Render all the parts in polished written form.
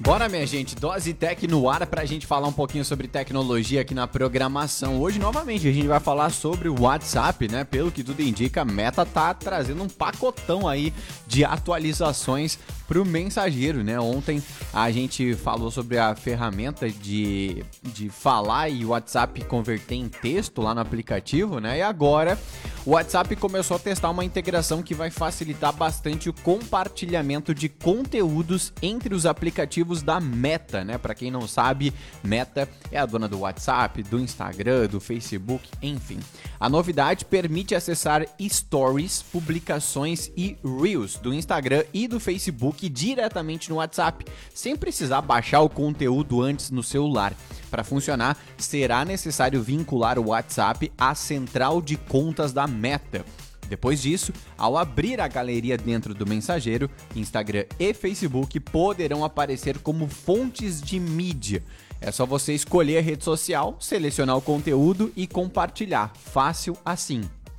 Bora, minha gente, Dose Tech no ar pra gente falar um pouquinho sobre tecnologia aqui na programação. Hoje, novamente, a gente vai falar sobre o WhatsApp, né? Pelo que tudo indica, a Meta tá trazendo um pacotão aí de atualizações pro mensageiro, né? Ontem a gente falou sobre a ferramenta de falar e o WhatsApp converter em texto lá no aplicativo, né? E agora o WhatsApp começou a testar uma integração que vai facilitar bastante o compartilhamento de conteúdos entre os aplicativos da Meta, né? Para quem não sabe, Meta é a dona do WhatsApp, do Instagram, do Facebook, enfim. A novidade permite acessar stories, publicações e reels do Instagram e do Facebook diretamente no WhatsApp, sem precisar baixar o conteúdo antes no celular. Para funcionar, será necessário vincular o WhatsApp à central de contas da Meta. Depois disso, ao abrir a galeria dentro do mensageiro, Instagram e Facebook poderão aparecer como fontes de mídia. É só você escolher a rede social, selecionar o conteúdo e compartilhar. Fácil assim.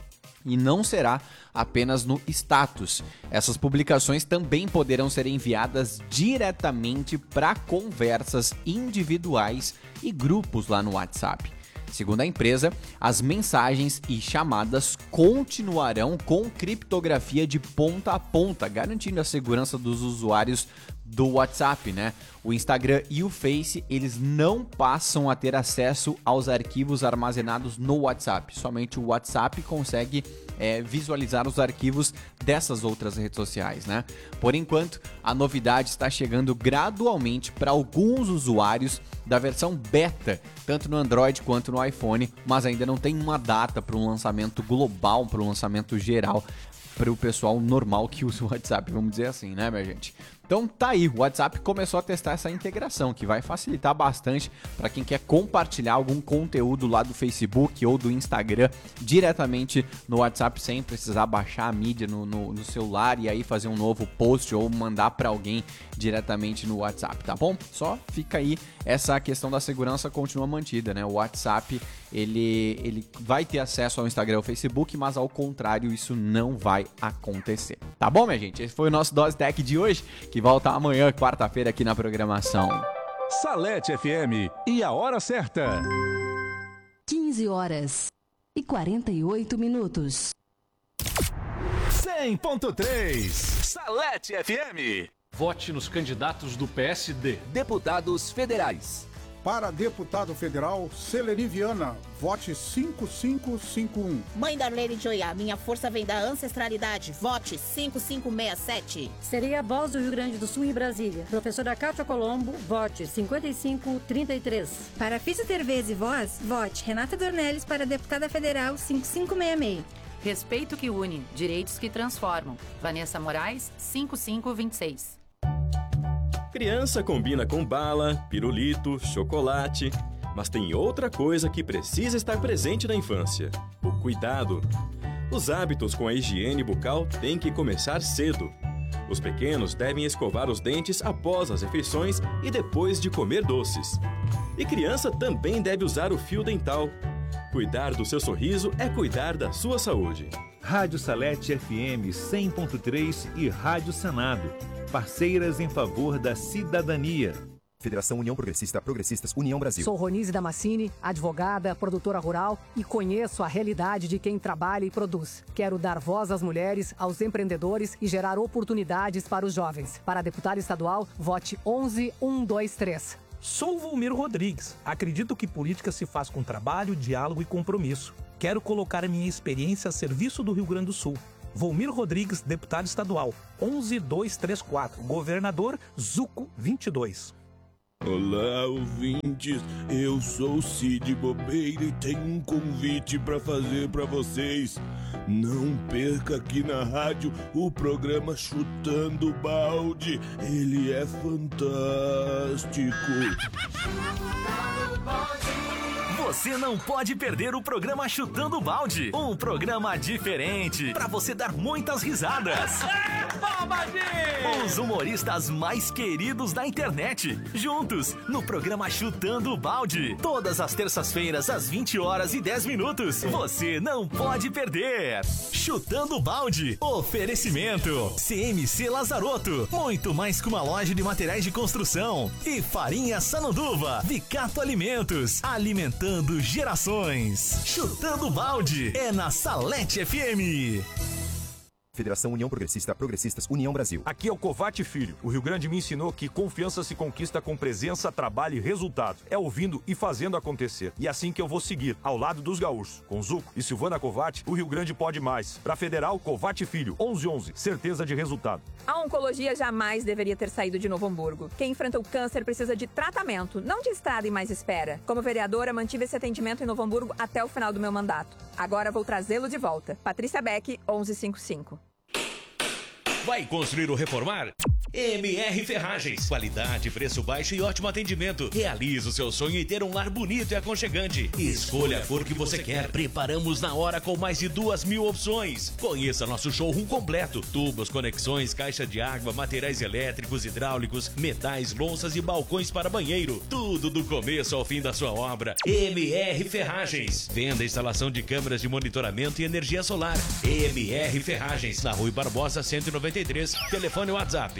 E não será apenas no status. Essas publicações também poderão ser enviadas diretamente para conversas individuais e grupos lá no WhatsApp. Segundo a empresa, as mensagens e chamadas continuarão com criptografia de ponta a ponta, garantindo a segurança dos usuários do WhatsApp, né? O Instagram e o Face, eles não passam a ter acesso aos arquivos armazenados no WhatsApp. Somente o WhatsApp consegue visualizar os arquivos dessas outras redes sociais, né? Por enquanto, a novidade está chegando gradualmente para alguns usuários da versão beta, tanto no Android quanto no iPhone, mas ainda não tem uma data para um lançamento global, para um lançamento geral, para o pessoal normal que usa o WhatsApp, vamos dizer assim, né, minha gente? Então tá aí, o WhatsApp começou a testar essa integração, que vai facilitar bastante para quem quer compartilhar algum conteúdo lá do Facebook ou do Instagram diretamente no WhatsApp, sem precisar baixar a mídia no celular e aí fazer um novo post ou mandar para alguém diretamente no WhatsApp, tá bom? Só fica aí, essa questão da segurança continua mantida, né? O WhatsApp, ele vai ter acesso ao Instagram e ao Facebook, mas ao contrário, isso não vai acontecer. Tá bom, minha gente? Esse foi o nosso Dose Tech de hoje, que volta amanhã, quarta-feira, aqui na programação. Salete FM e a hora certa. 15h48. 100.3 Salete FM. Vote nos candidatos do PSD. Deputados federais. Para deputado federal, Celeni Viana, vote 5551. Mãe Darlene Joiá, minha força vem da ancestralidade, vote 5567. Seria a voz do Rio Grande do Sul e Brasília. Professora Cátia Colombo, vote 5533. Para Físio Tervez e Voz, vote Renata Dornelles para deputada federal 5566. Respeito que une, direitos que transformam. Vanessa Moraes, 5526. Criança combina com bala, pirulito, chocolate, mas tem outra coisa que precisa estar presente na infância: o cuidado. Os hábitos com a higiene bucal têm que começar cedo. Os pequenos devem escovar os dentes após as refeições e depois de comer doces. E criança também deve usar o fio dental. Cuidar do seu sorriso é cuidar da sua saúde. Rádio Salete FM 100.3 e Rádio Senado. Parceiras em favor da cidadania. Federação União Progressista, Progressistas União Brasil. Sou Ronise Damascini, advogada, produtora rural e conheço a realidade de quem trabalha e produz. Quero dar voz às mulheres, aos empreendedores e gerar oportunidades para os jovens. Para deputada estadual, vote 11123. Sou Volmir Rodrigues. Acredito que política se faz com trabalho, diálogo e compromisso. Quero colocar a minha experiência a serviço do Rio Grande do Sul. Volmir Rodrigues, deputado estadual, 11234, governador Zuco 22. Olá, ouvintes, eu sou Cid Bobeira e tenho um convite para fazer para vocês. Não perca aqui na rádio o programa Chutando Balde, ele é fantástico. Você não pode perder o programa Chutando Balde. Um programa diferente pra você dar muitas risadas. Os humoristas mais queridos da internet, juntos no programa Chutando Balde. Todas as terças-feiras às 20h10. Você não pode perder. Chutando Balde. Oferecimento CMC Lazarotto. Muito mais que uma loja de materiais de construção. E Farinha Sananduva. Vicato Alimentos. Alimentando gerações. Chutando Balde é na Salete FM. Federação União Progressista, Progressistas, União Brasil. Aqui é o Covatti Filho. O Rio Grande me ensinou que confiança se conquista com presença, trabalho e resultado. É ouvindo e fazendo acontecer. E é assim que eu vou seguir, ao lado dos gaúchos. Com Zuco e Silvana Covatti, o Rio Grande pode mais. Pra Federal, Covatti Filho, 1111. Certeza de resultado. A oncologia jamais deveria ter saído de Novo Hamburgo. Quem enfrenta o câncer precisa de tratamento, não de estrada e mais espera. Como vereadora, mantive esse atendimento em Novo Hamburgo até o final do meu mandato. Agora vou trazê-lo de volta. Patrícia Beck, 1155. Vai construir ou reformar? MR Ferragens. Qualidade, preço baixo e ótimo atendimento. Realize o seu sonho e ter um lar bonito e aconchegante. Escolha a cor que você quer. Preparamos na hora com mais de 2.000 opções. Conheça nosso showroom completo. Tubos, conexões, caixa de água, materiais elétricos, hidráulicos, metais, louças e balcões para banheiro. Tudo do começo ao fim da sua obra. MR Ferragens. Venda e instalação de câmeras de monitoramento e energia solar. MR Ferragens. Na Rui Barbosa, 193. Telefone WhatsApp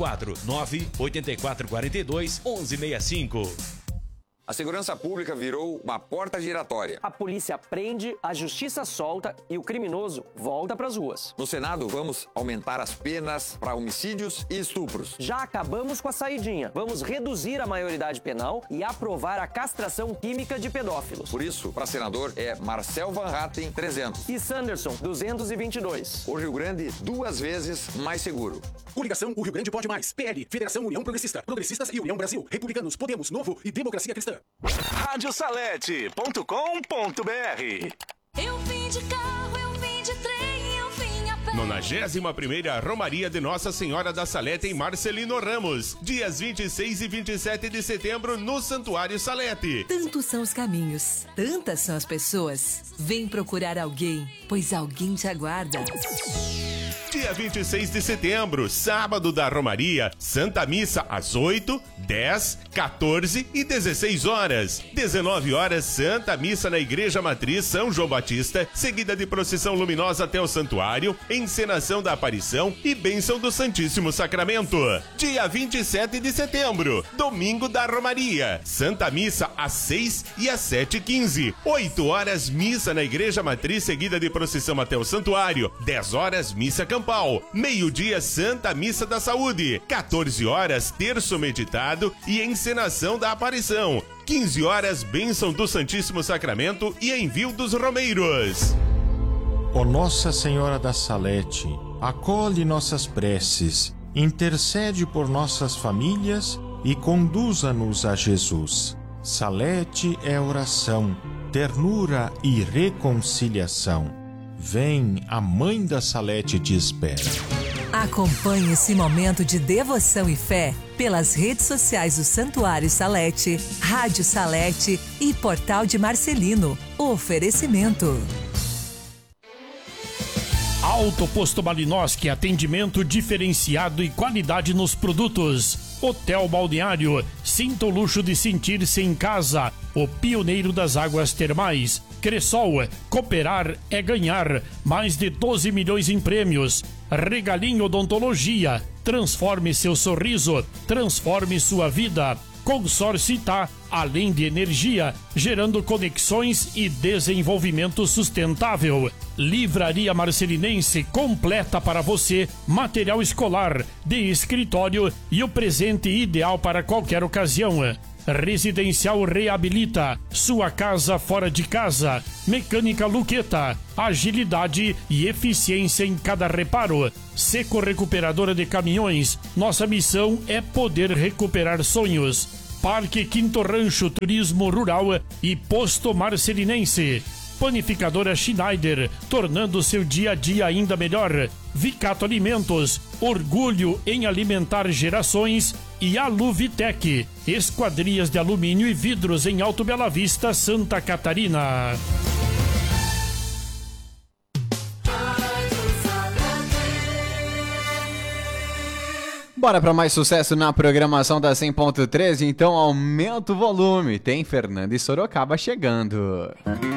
549-8442-1165. A segurança pública virou uma porta giratória. A polícia prende, a justiça solta e o criminoso volta pras ruas. No Senado, vamos aumentar as penas para homicídios e estupros. Já acabamos com a saidinha. Vamos reduzir a maioridade penal e aprovar a castração química de pedófilos. Por isso, para senador é Marcel Van Hatten, 300. E Sanderson, 222. O Rio Grande, 2 vezes mais seguro. Coligação, o Rio Grande pode mais. PL, Federação União Progressista, Progressistas e União Brasil. Republicanos, Podemos, Novo e Democracia Cristã. Radiosalete.com.br. Eu vim de carro, eu vim de trem, eu vim a pé. 91ª Romaria de Nossa Senhora da Salete em Marcelino Ramos. Dias 26 e 27 de setembro no Santuário Salete. Tantos são os caminhos, tantas são as pessoas. Vem procurar alguém, pois alguém te aguarda. Dia 26 de setembro, sábado da Romaria, Santa Missa às 8, 10, 14 e 16 horas. 19 horas, Santa Missa na Igreja Matriz São João Batista, seguida de procissão luminosa até o santuário, encenação da aparição e bênção do Santíssimo Sacramento. Dia 27 de setembro, domingo da Romaria, Santa Missa às 6 e às 7h15. 8 horas, missa na Igreja Matriz, seguida de procissão até o santuário. 10 horas, missa campal. Meio-dia, Santa Missa da Saúde. 14 horas, terço meditado e encenação da aparição. 15 horas, bênção do Santíssimo Sacramento e envio dos romeiros. Ó Nossa Senhora da Salete, acolhe nossas preces, intercede por nossas famílias e conduza-nos a Jesus. Salete é oração, ternura e reconciliação. Vem, a Mãe da Salete te espera. Acompanhe esse momento de devoção e fé pelas redes sociais do Santuário Salete, Rádio Salete e Portal de Marcelino. Oferecimento. Alto Posto Malinowski, atendimento diferenciado e qualidade nos produtos. Hotel Balneário, sinta o luxo de sentir-se em casa. O pioneiro das águas termais. Cressol, cooperar é ganhar. Mais de 12 milhões em prêmios. Regalinho Odontologia, transforme seu sorriso, transforme sua vida. Consórcio Itá, além de energia, gerando conexões e desenvolvimento sustentável. Livraria Marcelinense completa para você, material escolar, de escritório e o presente ideal para qualquer ocasião. Residencial Reabilita, sua casa fora de casa. Mecânica Luqueta, agilidade e eficiência em cada reparo. Seco Recuperadora de Caminhões, nossa missão é poder recuperar sonhos. Parque Quinto Rancho, turismo rural e posto marcelinense. Panificadora Schneider, tornando seu dia a dia ainda melhor. Vicato Alimentos, orgulho em alimentar gerações. e Aluvitec, esquadrias de alumínio e vidros em Alto Bela Vista, Santa Catarina. Bora para mais sucesso na programação da 100.13, então aumenta o volume. Tem Fernanda e Sorocaba chegando.